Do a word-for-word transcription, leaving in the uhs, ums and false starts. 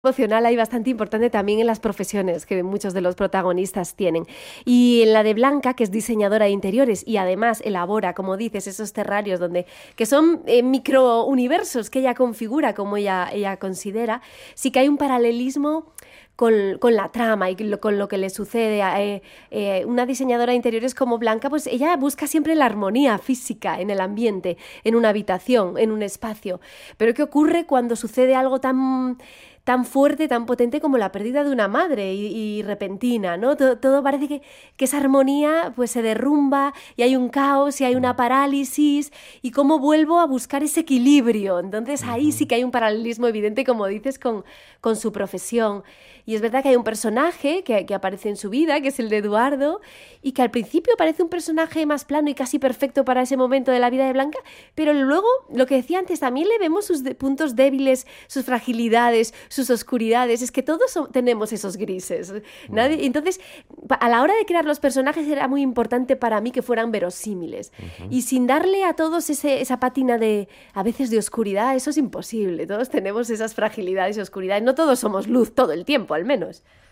Emocional hay bastante importante también en las profesiones que muchos de los protagonistas tienen. Y en la de Blanca, que es diseñadora de interiores y además elabora, como dices, esos terrarios donde, que son eh, microuniversos que ella configura como ella, ella considera, sí que hay un paralelismo con, con la trama y lo, con lo que le sucede a eh, eh, una diseñadora de interiores como Blanca, pues ella busca siempre la armonía física en el ambiente, en una habitación, en un espacio. Pero ¿qué ocurre cuando sucede algo tan tan fuerte, tan potente como la pérdida de una madre y, y repentina, ¿no? Todo, todo parece que, que esa armonía pues se derrumba y hay un caos y hay una parálisis y cómo vuelvo a buscar ese equilibrio. Entonces ahí sí Ujú. que hay un paralelismo evidente, como dices, con, con su profesión. Y es verdad que hay un personaje que, que aparece en su vida, que es el de Eduardo, y que al principio parece un personaje más plano y casi perfecto para ese momento de la vida de Blanca, pero luego, lo que decía antes, también le vemos sus de puntos débiles, sus fragilidades, sus oscuridades. Es que todos so tenemos esos grises. Ya. Nadie, entonces, a la hora de crear los personajes era muy importante para mí que fueran verosímiles. Ujú. Y sin darle a todos ese, esa pátina de, a veces, de oscuridad, eso es imposible. Todos tenemos esas fragilidades y oscuridades. No todos somos luz todo el tiempo, al menos.